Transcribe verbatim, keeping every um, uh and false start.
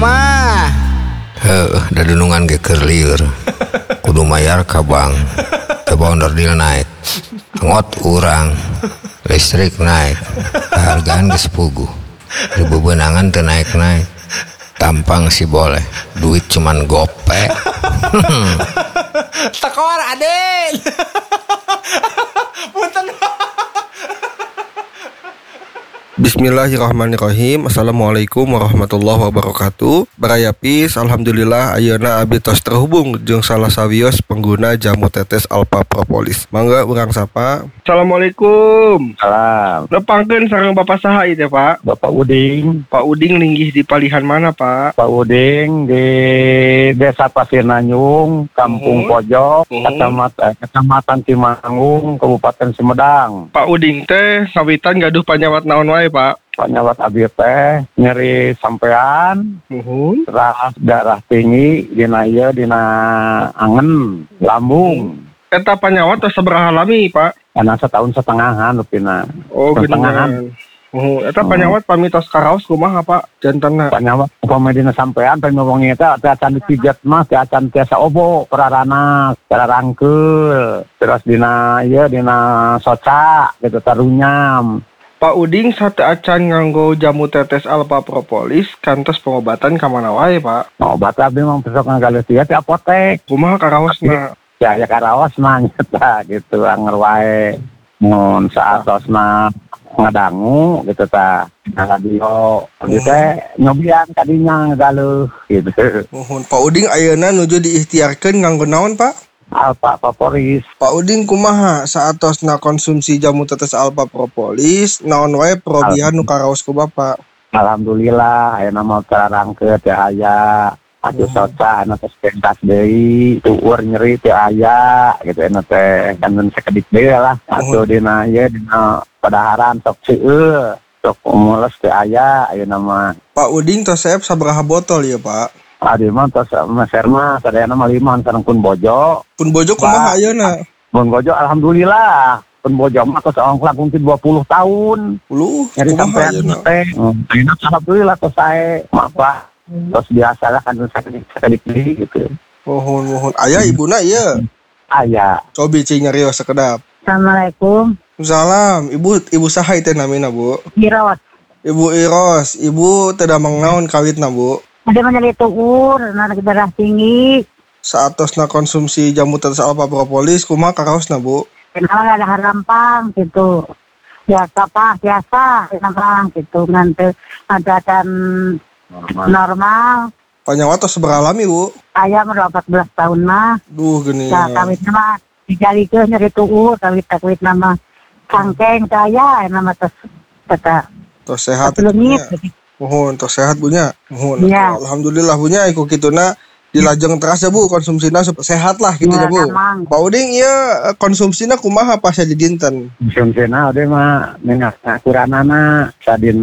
mah. Heuh, da dunungan ge keur lieur. Kudu mayar ka bank. Teu bondor dina naik. Ngot urang. Listrik naik. Hargaan geus puguh. Bebenangan teu naik-naik. Tampang sih boleh. Duit cuman gope. Tekor Aden. Punten. Bismillahirrahmanirrahim. Assalamualaikum warahmatullahi wabarakatuh. Barayapis, alhamdulillah ayeuna abdi tos terhubung jeung salah sawios pengguna jamu tetes Alpha Propolis. Mangga urang sapa. Assalamualaikum. Salam. Nepangkeun sareng Bapak saha ieu teh, Pak? Bapak Uding. Pak Uding linggih di palihan mana, Pak? Pak Uding di Desa Pasir Nanyung, Kampung Uhum. Pojok, Uhum. Kecamatan, Kecamatan Timanggung, Kabupaten Sumedang. Pak Uding teh ngawitan gaduh panyawat naon wae, Pak? Pak nyawat abdi teh nyeri sampean, Nuhun. darah darah tinggi dina ieu dina angen, lambung. Eta panyawat tos sabaraha lami, Pak? Karena setahun setengahan lupina. Oh, Setengahan. geuningan. Oh, eta panyawat pamitos karaos kumaha, Pak? Jantanna. Pak nyawat upama dina sampean pengen ngomong eta teh acan dipijet mah teh acan tiasa obo perarana, cara rangkeul. Terus dina ieu dina soca gitu tarunyam. Pak Uding sate acan nganggo jamu tetes Alpha Propolis kantos pengobatan ka mana wae, Pak? Nah, obat abdi mah besok ngagaleus dia di apotek. Kumaha karaosna? Ya ya karaos mah nyata gitu anger wae. Mun saatosna ngadangu gitu tah. Nah, radio abdi teh nyobian kadinya ngagaleus gitu. Mohon Pak Uding ayeuna nuju diikhtiarkeun nganggo naon, Pak? Alpha Propolis. Pak Uding kumaha saatosna konsumsi jamu tetes Alpha Propolis naon wae perobihan nu karaos ku Bapak? Alhamdulillah ayeuna mah terarangkeun teh aya. Atuh soca anu teh pentas deui, tueur nyeri teh aya gitu anu teh kan sakedik deui lah. Atuh dina ieu dina padaharan sok seueur, sok mules teh aya ayeuna mah. Pak Uding tos saep sabaraha botol ya, Pak? Adi mah tos meser mah sadayana mah lima sareng pun bojo. Pun bojo kumaha ayeuna? Pun bojo alhamdulillah. Pun bojo mah tos ongklak mungkin dua puluh tahun. Puluh Nyari kumaha sampean ayeuna? teh. Ayeuna alhamdulillah tos sae. Apa? Tos biasa lah kan sakedik deui gitu. Mohon mohon. Aya ibuna ieu. Aya. Cobi cing nyarios sakedap. Assalamualaikum. Salam, Ibu Ibu saha teh namina, Bu? Hirawat. Ibu Iros, Ibu teu damang naon kawitna, Bu? Ada menjadi tuur, anak darah tinggi. Saatosna konsumsi jamu tetes Alpha Propolis kumaha karaosna, Bu? Kenal ada harampang gitu. Biasa pak, biasa harampang gitu. Nanti ada dan normal. Panyawat tos sabaraha lami, Bu? Ayah udah empat belas tahun mah. Duh geuning. Ya kawit nama dijalikeun nyari tuur, kawit kawit nama kangkeng saya nama tes kata. Tos sehat. Pelungit. Mohon tos sehat bunya. Mohon. Iya. Alhamdulillah bunya iku kituna dilajeng teras ya, Bu, konsumsina sup- sehat lah gitu ya, Ya, Bu. emang. Pak Uding ieu konsumsina kumaha pas jadi dinten? Konsumsina ode mah minyak kuranana sadin